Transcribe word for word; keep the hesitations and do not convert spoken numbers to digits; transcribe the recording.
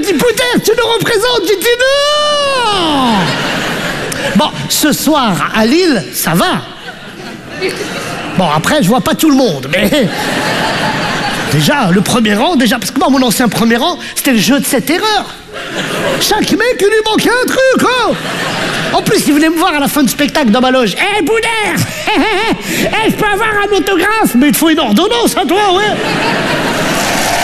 dit, Boudère, tu nous représentes. J'ai dit non. Bon, ce soir, à Lille, ça va. Bon, après, je vois pas tout le monde, mais... Déjà, le premier rang, déjà, parce que moi, mon ancien premier rang, c'était le jeu de cette erreur. Chaque mec, il lui manquait un truc, oh. En plus, il venait me voir à la fin du spectacle dans ma loge. Hé, hey, Boudère, hey, je peux avoir un autographe? Mais il te faut une ordonnance à toi, ouais.